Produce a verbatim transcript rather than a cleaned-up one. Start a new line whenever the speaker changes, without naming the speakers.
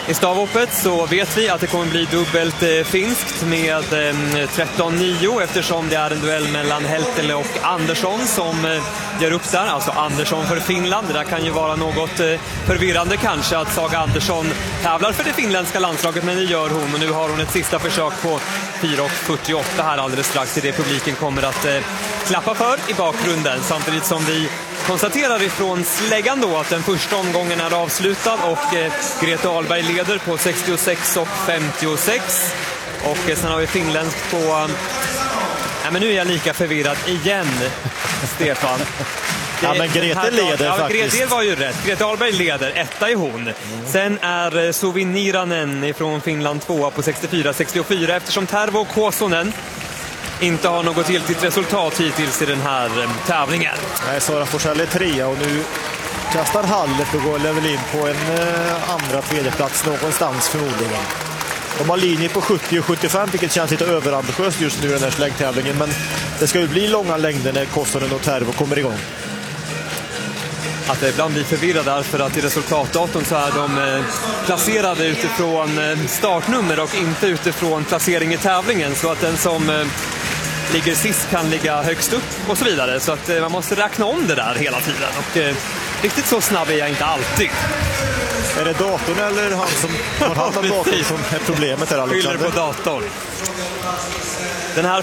I stavhoppet så vet vi att det kommer bli dubbelt eh, finskt med eh, tretton nio eftersom det är en duell mellan Heltele och Andersson som eh, gör upp där. Alltså Andersson för Finland. Det där kan ju vara något eh, förvirrande kanske att Saga Andersson tävlar för det finländska landslaget, men det gör hon. Och nu har hon ett sista försök på fyra fyrtioåtta här alldeles strax till det publiken kommer att eh, klappa för i bakgrunden. Samtidigt som vi konstaterar ifrån släggan då att den första omgången är avslutad och eh, Grete Ahlberg leder på sextiosex och femtiosex. Och eh, sen har vi finländskt på... Eh, nej, men nu är jag lika förvirrad igen, Stefan.
Ja, men Grete leder
ja,
faktiskt.
Grete var ju rätt. Grete Ahlberg leder, etta är hon. Mm. Sen är eh, Suvi Niranen från Finland tvåa på sextiofyra sextiofyra eftersom Tervo Kosonen inte har något giltigt resultat hittills i den här eh, tävlingen.
Nej, Sara Forsell är trea och nu kastar Halle och går level in på en eh, andra tredje plats någonstans förmodligen. De har linje på sjuttio och sjuttiofem, vilket känns lite överambitiöst just nu i den här släggtävlingen, men det ska ju bli långa längder när Kosonen och Tervo kommer igång.
Att det ibland blir förvirrad därför att i resultatdatorn så är de eh, placerade utifrån eh, startnummer och inte utifrån placering i tävlingen, så att den som eh, ligger sist kan ligga högst upp och så vidare, så att eh, man måste räkna om det där hela tiden och eh, riktigt så snabb är jag inte alltid.
Är det datorn eller han som har hand om datorn som är problemet här, Alexander?
Skyller på datorn. Den här